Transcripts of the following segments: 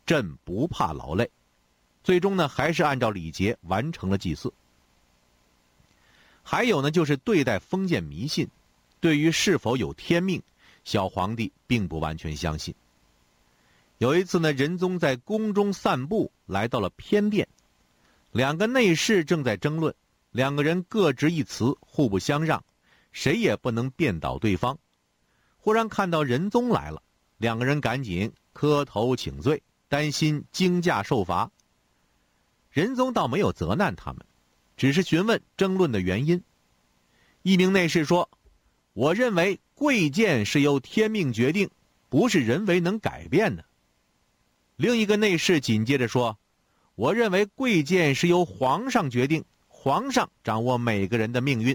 朕不怕劳累。最终呢，还是按照礼节完成了祭祀。还有呢，就是对待封建迷信，对于是否有天命，小皇帝并不完全相信。有一次呢，仁宗在宫中散步，来到了偏殿，两个内侍正在争论，两个人各执一词，互不相让，谁也不能辩倒对方。忽然看到仁宗来了，两个人赶紧磕头请罪，担心惊驾受罚。仁宗倒没有责难他们，只是询问争论的原因。一名内侍说：“我认为贵贱是由天命决定，不是人为能改变的。”另一个内侍紧接着说：“我认为贵贱是由皇上决定，皇上掌握每个人的命运。”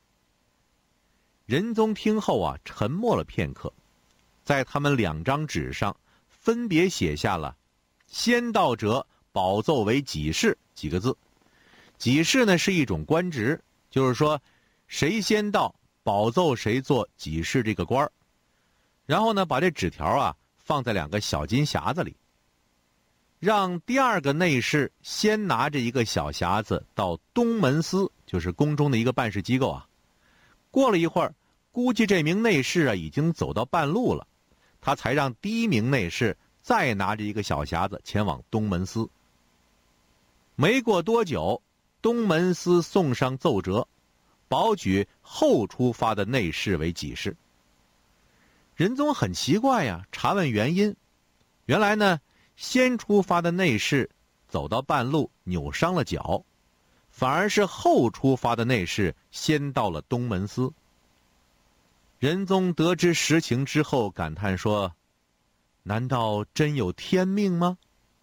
仁宗听后啊，沉默了片刻，在他们两张纸上分别写下了“先到者保奏为给事”几个字。给事呢是一种官职，就是说谁先到保奏谁做给事这个官儿。然后呢，把这纸条啊放在两个小金匣子里，让第二个内侍先拿着一个小匣子到东门司，就是宫中的一个办事机构啊。过了一会儿，估计这名内侍啊已经走到半路了，他才让第一名内侍再拿着一个小匣子前往东门司。没过多久，东门司送上奏折，保举后出发的内侍为给事。仁宗很奇怪呀，查问原因。原来呢，先出发的内侍走到半路扭伤了脚，反而是后出发的内侍先到了东门司。仁宗得知实情之后感叹说：“难道真有天命吗？”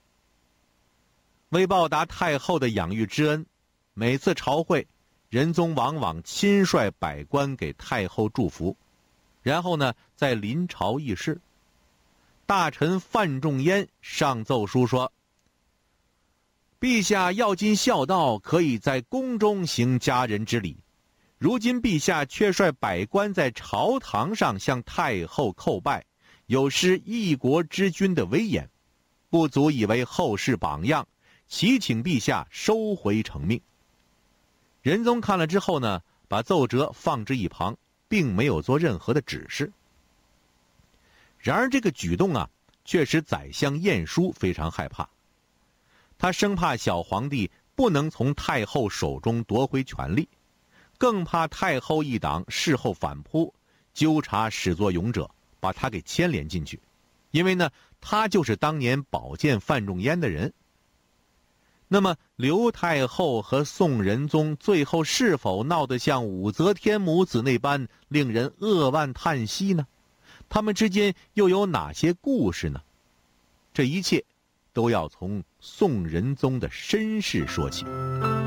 为报答太后的养育之恩，每次朝会，仁宗往往亲率百官给太后祝福，然后呢再临朝议事。大臣范仲淹上奏书说：“陛下要尽孝道，可以在宫中行家人之礼，如今陛下却率百官在朝堂上向太后叩拜，有失一国之君的威严，不足以为后世榜样，祈请陛下收回成命。”仁宗看了之后呢，把奏折放置一旁，并没有做任何的指示。然而这个举动啊，却使宰相晏殊非常害怕。他生怕小皇帝不能从太后手中夺回权力，更怕太后一党事后反扑，纠察始作俑者，把他给牵连进去。因为呢，他就是当年保荐范仲淹的人。那么刘太后和宋仁宗最后是否闹得像武则天母子那般令人扼腕叹息呢？他们之间又有哪些故事呢？这一切都要从宋仁宗的身世说起。